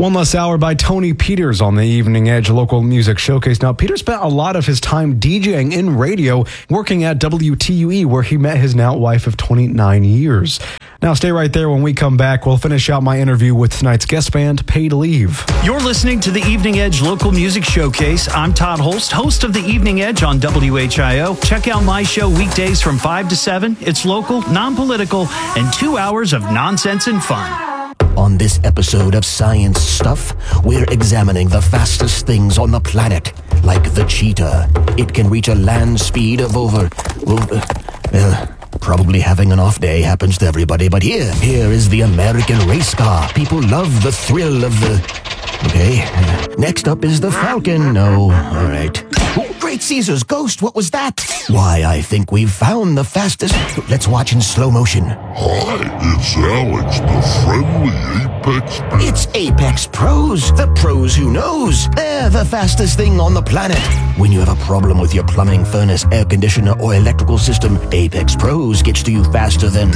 One Less Hour by Tony Peters on the Evening Edge local music showcase. Now, Peter spent a lot of his time DJing in radio, working at WTUE, where he met his now wife of 29 years. Now, stay right there. When we come back, we'll finish out my interview with tonight's guest band, Paid Leave. You're listening to the Evening Edge Local Music Showcase. I'm Todd Holst, host of the Evening Edge on WHIO. Check out my show weekdays from 5 to 7. It's local, non-political, and 2 hours of nonsense and fun. On this episode of Science Stuff, we're examining the fastest things on the planet, like the cheetah. It can reach a land speed of probably having an off day happens to everybody, but here is the American race car. People love the thrill of the... Okay, next up is the Falcon. No, all right. Oh, Great Caesar's ghost, what was that? Why, I think we've found the fastest... Let's watch in slow motion. Hi, it's Alex, the friendly Apex Pro. It's Apex Pros, the pros who knows. They're the fastest thing on the planet. When you have a problem with your plumbing, furnace, air conditioner, or electrical system, Apex Pros gets to you faster than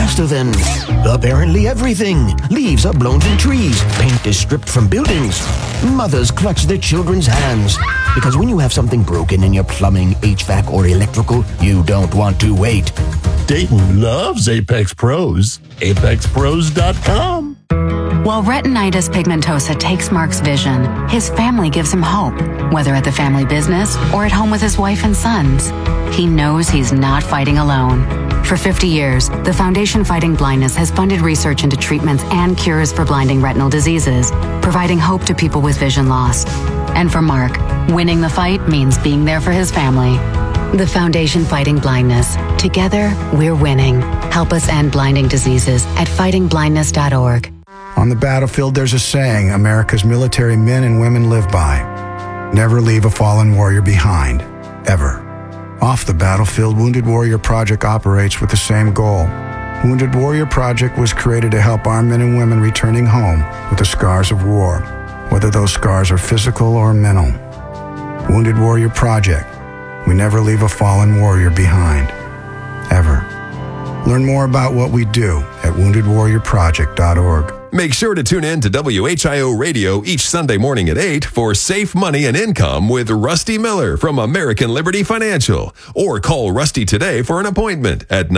apparently everything. Leaves are blown from trees. Paint is stripped from buildings. Mothers clutch their children's hands. Because when you have something broken in your plumbing, HVAC, or electrical, you don't want to wait. Dayton loves Apex Pros. ApexPros.com. While retinitis pigmentosa takes Mark's vision, his family gives him hope, whether at the family business or at home with his wife and sons. He knows he's not fighting alone. For 50 years, the Foundation Fighting Blindness has funded research into treatments and cures for blinding retinal diseases, providing hope to people with vision loss. And for Mark, winning the fight means being there for his family. The Foundation Fighting Blindness. Together, we're winning. Help us end blinding diseases at fightingblindness.org. On the battlefield, there's a saying America's military men and women live by. Never leave a fallen warrior behind, ever. Off the battlefield, Wounded Warrior Project operates with the same goal. Wounded Warrior Project was created to help our men and women returning home with the scars of war, whether those scars are physical or mental. Wounded Warrior Project. We never leave a fallen warrior behind, ever. Learn more about what we do at woundedwarriorproject.org. Make sure to tune in to WHIO Radio each Sunday morning at 8 for Safe Money and Income with Rusty Miller from American Liberty Financial. Or call Rusty today for an appointment at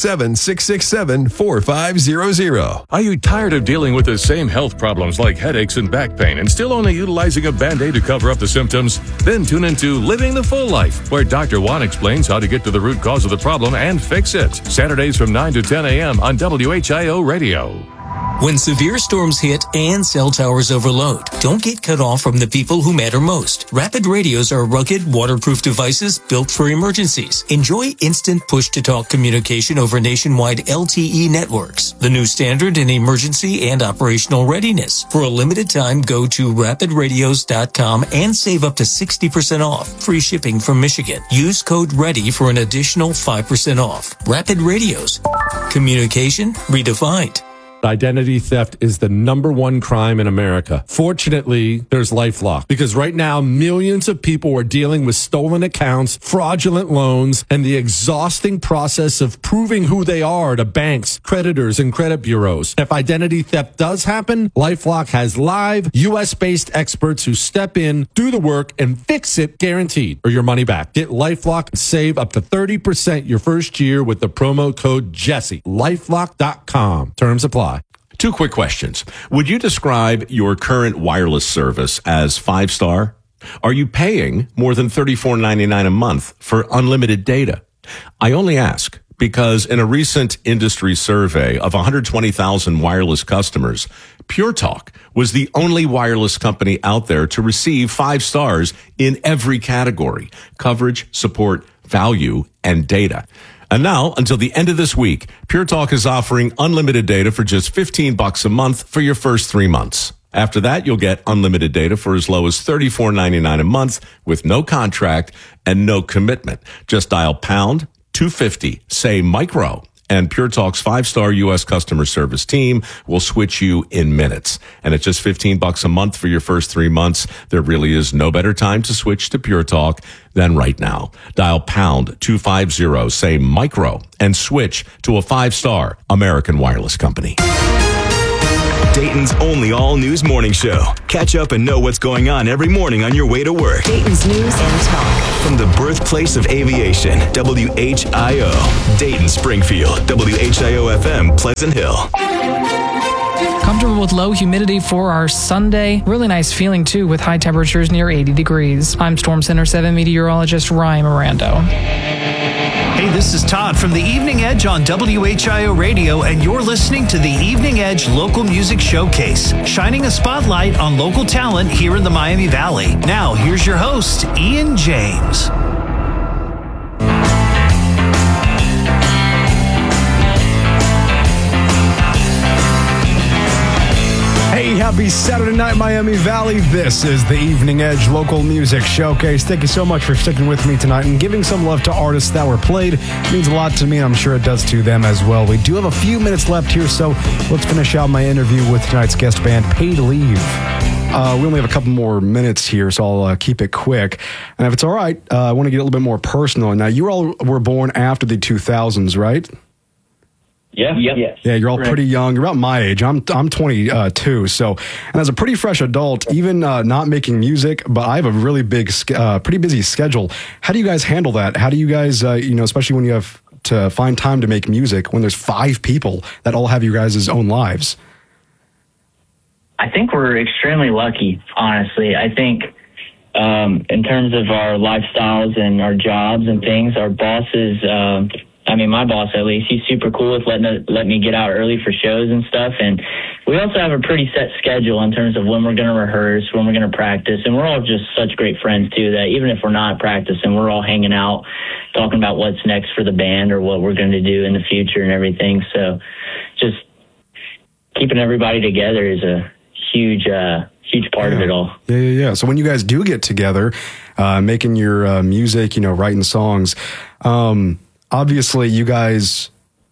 937-667-4500. Are you tired of dealing with the same health problems like headaches and back pain and still only utilizing a Band-Aid to cover up the symptoms? Then tune into Living the Full Life, where Dr. Juan explains how to get to the root cause of the problem and fix it. Saturdays from 9 to 10 a.m. on WHIO Radio. When severe storms hit and cell towers overload, don't get cut off from the people who matter most. Rapid radios are rugged, waterproof devices built for emergencies. Enjoy instant push-to-talk communication over nationwide LTE networks, the new standard in emergency and operational readiness. For a limited time, go to rapidradios.com and save up to 60% off. Free shipping from Michigan. Use code READY for an additional 5% off. Rapid Radios. Communication redefined. Identity theft is the number one crime in America. Fortunately, there's LifeLock, because right now millions of people are dealing with stolen accounts, fraudulent loans, and the exhausting process of proving who they are to banks, creditors, and credit bureaus. If identity theft does happen, LifeLock has live U.S.-based experts who step in, do the work, and fix it guaranteed, or your money back. Get LifeLock and save up to 30% your first year with the promo code Jesse. LifeLock.com. Terms apply. 2 quick questions. Would you describe your current wireless service as 5-star? Are you paying more than $34.99 a month for unlimited data? I only ask because in a recent industry survey of 120,000 wireless customers, Pure Talk was the only wireless company out there to receive 5 stars in every category: coverage, support, value, and data. And now, until the end of this week, Pure Talk is offering unlimited data for just $15 a month for your first 3 months. After that, you'll get unlimited data for as low as $34.99 a month with no contract and no commitment. Just dial pound 250, say micro, and Pure Talk's 5-star U.S. customer service team will switch you in minutes. And at just $15 a month for your first 3 months, there really is no better time to switch to Pure Talk than right now. Dial pound 250, say micro, and switch to a 5-star American wireless company. Dayton's only all-news morning show. Catch up and know what's going on every morning on your way to work. Dayton's news and talk. From the birthplace of aviation, WHIO. Dayton, Springfield. WHIO-FM, Pleasant Hill. Comfortable with low humidity for our Sunday. Really nice feeling, too, with high temperatures near 80 degrees. I'm Storm Center 7 meteorologist Ryan Mirando. Hey, this is Todd from the Evening Edge on WHIO Radio, and you're listening to the Evening Edge Local Music Showcase, shining a spotlight on local talent here in the Miami Valley. Now, here's your host, Ian James. Hey, happy Saturday night, Miami Valley. This is the Evening Edge Local Music Showcase. Thank you so much for sticking with me tonight and giving some love to artists that were played. It means a lot to me, and I'm sure it does to them as well. We do have a few minutes left here, so let's finish out my interview with tonight's guest band, Paid Leave. We only have a couple more minutes here, so I'll keep it quick. And if it's all right, I want to get a little bit more personal. Now, you all were born after the 2000s, right? Yeah. Yeah, you're all pretty young. You're about my age. I'm 22. So, and as a pretty fresh adult, even not making music, but I have a really big, pretty busy schedule. How do you guys handle that? How do you guys, especially when you have to find time to make music, when there's 5 people that all have you guys' own lives? I think we're extremely lucky, honestly. I think in terms of our lifestyles and our jobs and things, our bosses, my boss at least, he's super cool with let me get out early for shows and stuff. And we also have a pretty set schedule in terms of when we're going to rehearse, when we're going to practice. And we're all just such great friends, too, that even if we're not practicing, we're all hanging out, talking about what's next for the band or what we're going to do in the future and everything. So just keeping everybody together is a huge part of it all. Yeah. So when you guys do get together, making your music, writing songs, obviously you guys,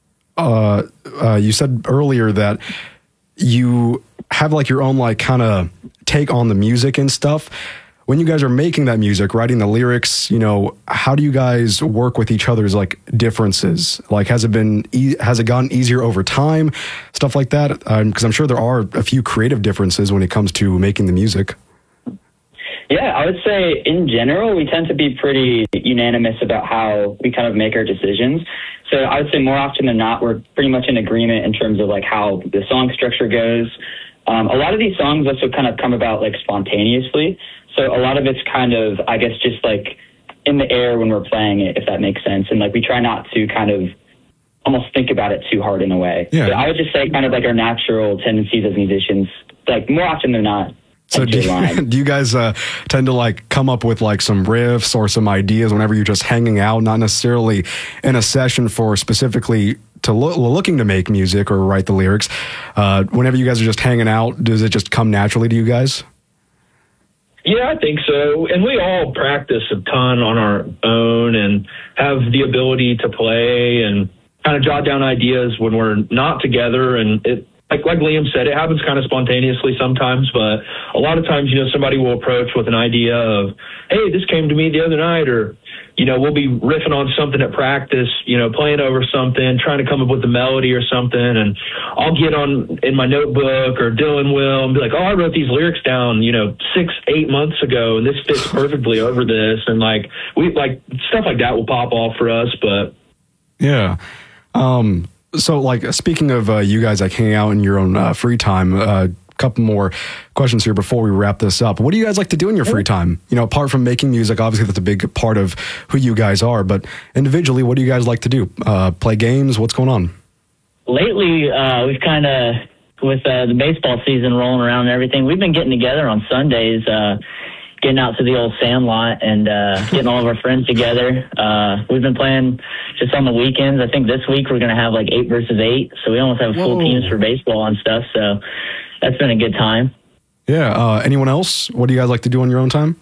you said earlier that you have like your own like kind of take on the music and stuff. When you guys are making that music, writing the lyrics, how do you guys work with each other's like differences? Like, has it gotten easier over time? Stuff like that? Because I'm sure there are a few creative differences when it comes to making the music. Yeah, I would say in general, we tend to be pretty unanimous about how we kind of make our decisions. So I would say more often than not, we're pretty much in agreement in terms of like how the song structure goes. A lot of these songs also kind of come about like spontaneously. So a lot of it's kind of, I guess, just like in the air when we're playing it, if that makes sense. And like we try not to kind of almost think about it too hard in a way. Yeah. So I would just say kind of like our natural tendencies as musicians, like more often than not. So do you guys tend to like come up with like some riffs or some ideas whenever you're just hanging out, not necessarily in a session for specifically to looking to make music or write the lyrics? Whenever you guys are just hanging out, does it just come naturally to you guys? Yeah, I think so. And we all practice a ton on our own and have the ability to play and kind of jot down ideas when we're not together. And it, like Liam said, it happens kind of spontaneously sometimes, but a lot of times, somebody will approach with an idea of, hey, this came to me the other night, or, we'll be riffing on something at practice, playing over something, trying to come up with a melody or something. And I'll get in my notebook, or Dylan will, and be like, oh, I wrote these lyrics down, 6-8 months ago, and this fits perfectly over this. And like, stuff like that will pop off for us, but. Yeah. So, like, speaking of you guys like hanging out in your own free time, a couple more questions here before we wrap this up. What do you guys like to do in your free time? Apart from making music, obviously that's a big part of who you guys are, but individually, what do you guys like to do? Play games? What's going on? Lately, we've kind of, with the baseball season rolling around and everything, we've been getting together on Sundays, getting out to the old Sandlot and getting all of our friends together. We've been playing just on the weekends. I think this week we're going to have like 8 versus 8, so we almost have full teams for baseball and stuff, so that's been a good time. Yeah. Anyone else? What do you guys like to do on your own time?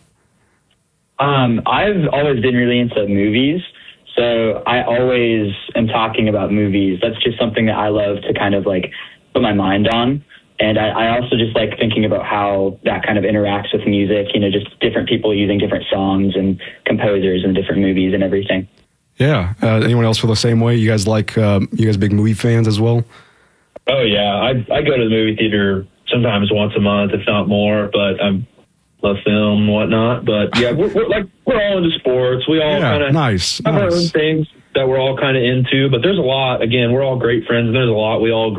I've always been really into movies, so I always am talking about movies. That's just something that I love to kind of like put my mind on. And I also just like thinking about how that kind of interacts with music, just different people using different songs and composers and different movies and everything. Yeah. Anyone else feel the same way? You guys big movie fans as well? Oh, yeah. I go to the movie theater sometimes once a month, if not more. But I'm love film and whatnot. But yeah, we're all into sports. We all kind of nice. have our own things that we're all kind of into. But there's a lot. Again, we're all great friends, and there's a lot we all